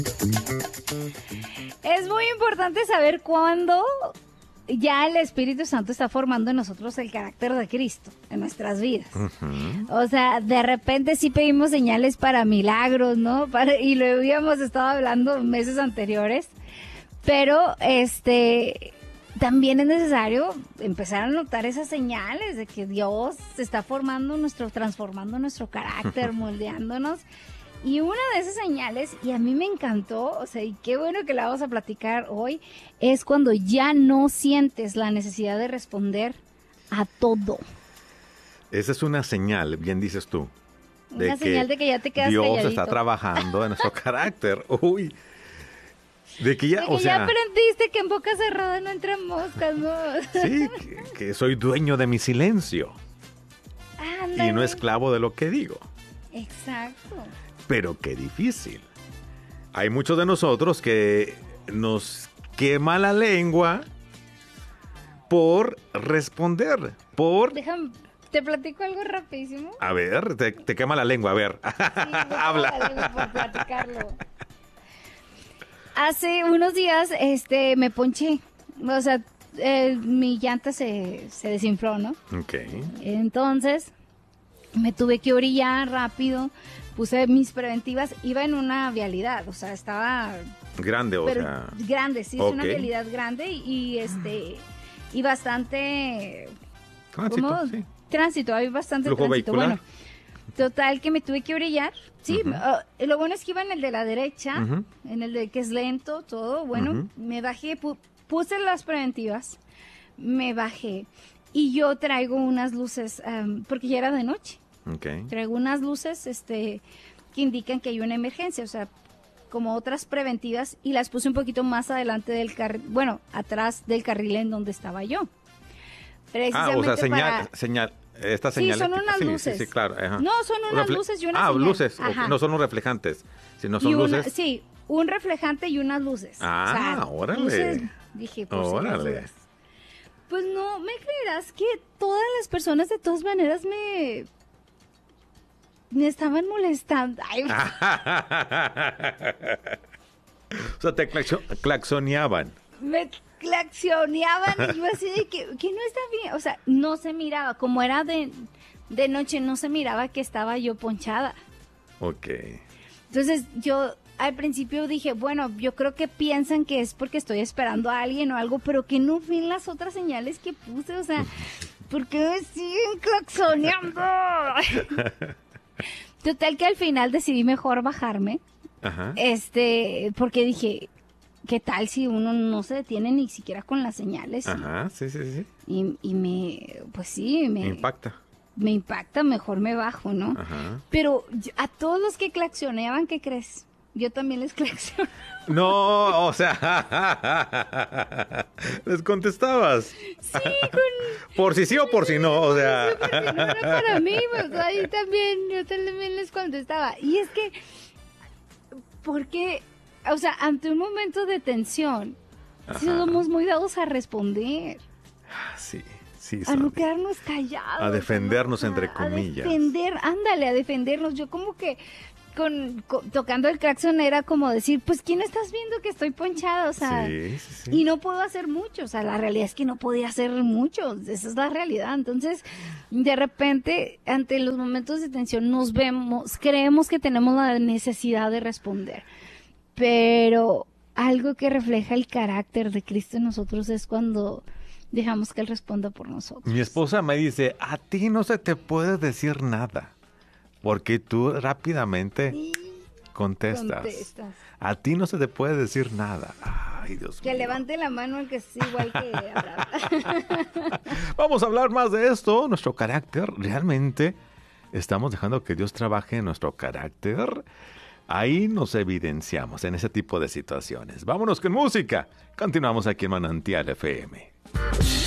Es muy importante saber cuándo ya el Espíritu Santo está formando en nosotros el carácter de Cristo en nuestras vidas. O sea, de repente sí pedimos señales para milagros, ¿no? Y lo habíamos estado hablando meses anteriores, pero también es necesario empezar a notar esas señales de que Dios está transformando nuestro carácter, moldeándonos. Y una de esas señales, y a mí me encantó, o sea, y qué bueno que la vamos a platicar hoy, es cuando ya no sientes la necesidad de responder a todo. Esa es una señal, bien dices tú. Una señal de que ya te quedas Dios calladito. está trabajando en nuestro carácter. Uy. De que ya, ya aprendiste que en boca cerrada no entran moscas, ¿no? Sí, que soy dueño de mi silencio. Ándale. Y no esclavo de lo que digo. Exacto. Pero qué difícil. Hay muchos de nosotros que nos quema la lengua por responder, Déjame, te platico algo rapidísimo. A ver, te quema la lengua, a ver. Sí, habla. La lengua por platicarlo. Hace unos días me ponché. O sea, mi llanta se desinfló, ¿no? Ok. Entonces, me tuve que orillar rápido. Puse mis preventivas, iba en una vialidad, o sea, estaba... Grande, o sea... Grande, sí, okay. Es una vialidad grande y bastante... Tránsito, sí. Tránsito, hay bastante Flujo tránsito. vehicular. Bueno, total que me tuve que orillar, sí, lo bueno es que iba en el de la derecha, en el de que es lento, todo, bueno, me bajé, puse las preventivas, me bajé y yo traigo unas luces, porque ya era de noche. Okay. Traigo unas luces que indican que hay una emergencia, o sea, como otras preventivas, y las puse un poquito más adelante del carril, bueno, atrás del carril en donde estaba yo. O sea, señal, esta señal. Sí, son unas luces. Sí, claro. Ajá. No, son unas luces y una señal. Luces, okay. No son los reflejantes, sino son luces. Sí, un reflejante y unas luces. Órale. Luces, dije, órale. Pues no, me creerás que todas las personas de todas maneras me estaban molestando. Ay. O sea, te claxoneaban. Me claxoneaban y yo así de que no está bien. O sea, no se miraba. Como era de noche, no se miraba que estaba yo ponchada. Ok. Entonces, yo al principio dije, bueno, yo creo que piensan que es porque estoy esperando a alguien o algo, pero que no ven las otras señales que puse. O sea, ¿por qué me siguen claxoneando? Total que al final decidí mejor bajarme. Ajá. Porque dije, ¿qué tal si uno no se detiene ni siquiera con las señales? Ajá, sí. Y me impacta. Me impacta, mejor me bajo, ¿no? Ajá. Pero a todos los que claxoneaban, ¿qué crees? Yo también les claxoné. No, o sea, les contestabas. Sí, por si sí o por si no, o sea. Por si no era para mí, pues ahí también, yo también les contestaba. Y es que, porque, o sea, ante un momento de tensión, sí somos muy dados a responder. Sí. A no quedarnos callados. A defendernos, entre comillas. A defendernos. Yo como que tocando el claxon era como decir, pues ¿quién estás viendo que estoy ponchada? O sea, sí. Y no puedo hacer mucho. O sea, la realidad es que no podía hacer mucho. Esa es la realidad. Entonces, de repente, ante los momentos de tensión creemos que tenemos la necesidad de responder. Pero algo que refleja el carácter de Cristo en nosotros es cuando dejamos que Él responda por nosotros. Mi esposa me dice, a ti no se te puede decir nada, porque tú rápidamente contestas. A ti no se te puede decir nada. Ay, Dios mío. Que levante la mano el que es igual que Abraham. Vamos a hablar más de esto, nuestro carácter. ¿Realmente estamos dejando que Dios trabaje en nuestro carácter? Ahí nos evidenciamos en ese tipo de situaciones. Vámonos con música. Continuamos aquí en Manantial FM.